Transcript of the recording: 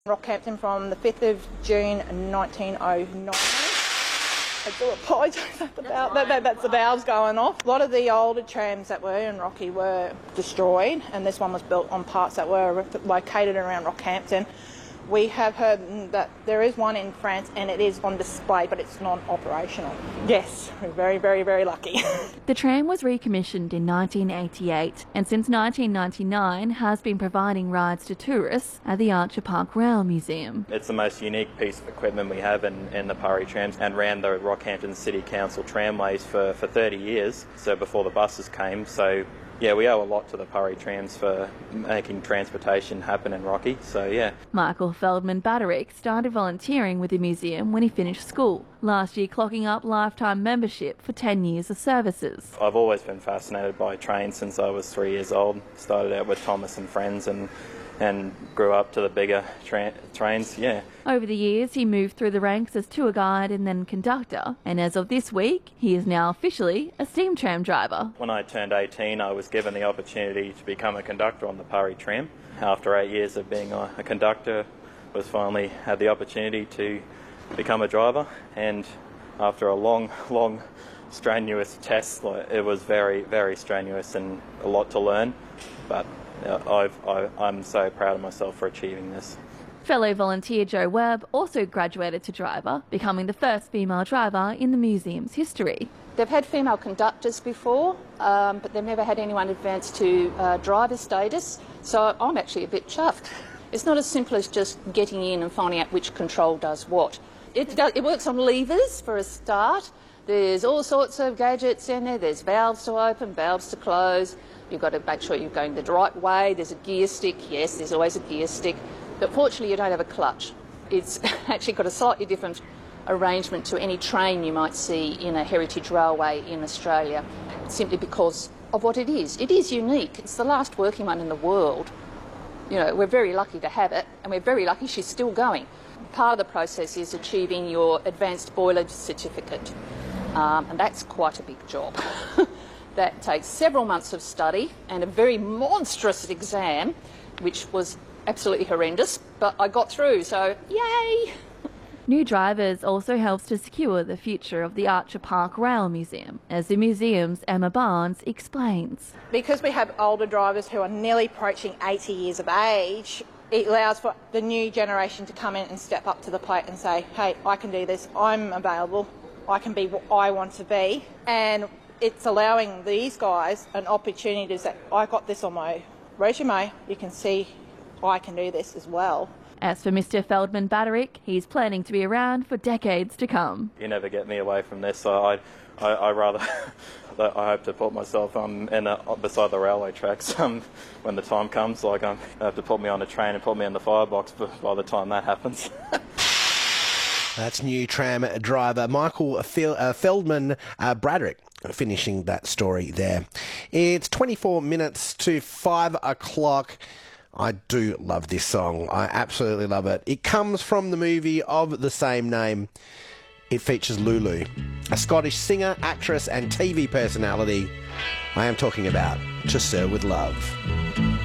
Rockhampton from the 5th of June 1909. I do apologise, that's the valves going off. A lot of the older trams that were in Rocky were destroyed, and this one was built on parts that were located around Rockhampton. We have heard that there is one in France and it is on display, but it's non-operational. Yes, we're very, very, very lucky. The tram was recommissioned in 1988 and since 1999 has been providing rides to tourists at the Archer Park Rail Museum. It's the most unique piece of equipment we have in the Purry trams, and ran the Rockhampton City Council tramways for 30 years, so before the buses came. So yeah, we owe a lot to the Purry trams for making transportation happen in Rocky, so yeah. Michael Feldman-Baderick started volunteering with the museum when he finished school, last year clocking up lifetime membership for 10 years of services. I've always been fascinated by trains since I was 3 years old. Started out with Thomas and Friends and grew up to the bigger trains, yeah. Over the years, he moved through the ranks as tour guide and then conductor, and as of this week, he is now officially a steam tram driver. When I turned 18, I was given the opportunity to become a conductor on the Purry tram. After 8 years of being a conductor, was finally had the opportunity to become a driver, and after a long, strenuous test, it was very, very strenuous and a lot to learn, but I'm so proud of myself for achieving this. Fellow volunteer Joe Webb also graduated to driver, becoming the first female driver in the museum's history. They've had female conductors before, but they've never had anyone advance to driver status, so I'm actually a bit chuffed. It's not as simple as just getting in and finding out which control does what. It works on levers for a start. There's all sorts of gadgets in there. There's valves to open, valves to close. You've got to make sure you're going the right way. There's a gear stick. Yes, there's always a gear stick. But fortunately, you don't have a clutch. It's actually got a slightly different arrangement to any train you might see in a heritage railway in Australia, simply because of what it is. It is unique. It's the last working one in the world. You know, we're very lucky to have it, and we're very lucky she's still going. Part of the process is achieving your advanced boiler certificate, and that's quite a big job. That takes several months of study and a very monstrous exam, which was absolutely horrendous, but I got through, so yay! New drivers also helps to secure the future of the Archer Park Rail Museum, as the museum's Emma Barnes explains. Because we have older drivers who are nearly approaching 80 years of age, it allows for the new generation to come in and step up to the plate and say, hey, I can do this, I'm available, I can be what I want to be, and it's allowing these guys an opportunity to say, I got this on my resume, you can see I can do this as well. As for Mr. Feldman-Baderick, he's planning to be around for decades to come. You never get me away from this, so I rather, I hope to put myself beside the railway tracks when the time comes. Like I have to put me on a train and put me in the firebox by the time that happens. That's new tram driver Michael Feldman-Baderick. Finishing that story there. It's 24 minutes to 5 o'clock. I do love this song. I absolutely love it. It comes from the movie of the same name. It features Lulu, a Scottish singer, actress and TV personality. I am talking about To Sir With Love.